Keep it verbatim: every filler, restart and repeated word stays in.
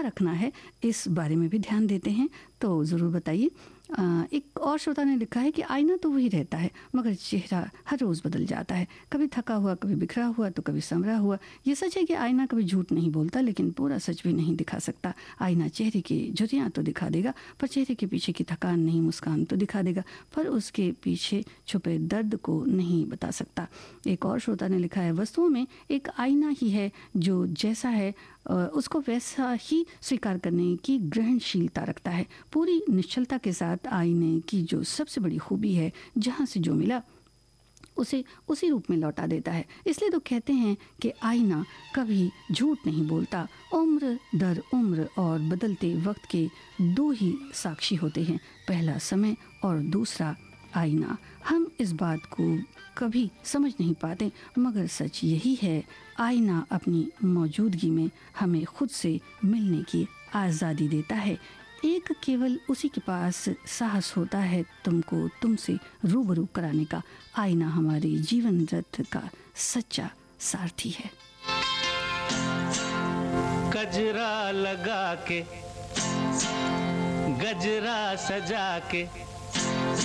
कहाँ रखना है, इस बारे में भी ध्यान देते हैं, तो ज़रूर बताइए। एक और श्रोता ने लिखा है कि आईना तो वही रहता है मगर चेहरा हर रोज़ बदल जाता है, कभी थका हुआ, कभी बिखरा हुआ, तो कभी संवरा हुआ। ये सच है कि आईना कभी झूठ नहीं बोलता, लेकिन पूरा सच भी नहीं दिखा सकता। आईना चेहरे की झुर्रियाँ तो दिखा देगा, पर चेहरे के पीछे की थकान नहीं, मुस्कान तो दिखा देगा, पर उसके पीछे छुपे दर्द को नहीं बता सकता। एक और श्रोता ने लिखा है, वस्तुओं में एक आईना ही है जो जैसा है उसको वैसा ही स्वीकार करने की ग्रहणशीलता रखता है। पूरी निश्चलता के साथ आईने की जो सबसे बड़ी खूबी है, जहाँ से जो मिला उसे उसी रूप में लौटा देता है। इसलिए तो कहते हैं कि आईना कभी झूठ नहीं बोलता। उम्र दर उम्र और बदलते वक्त के दो ही साक्षी होते हैं, पहला समय और दूसरा आईना। हम इस बात को कभी समझ नहीं पाते, मगर सच यही है, आईना अपनी मौजूदगी में हमें खुद से मिलने की आज़ादी देता है। एक केवल उसी के पास साहस होता है तुमको तुमसे रूबरू कराने का। आईना हमारे जीवन रथ का सच्चा सारथी है। गजरा लगा के, गजरा सजा के,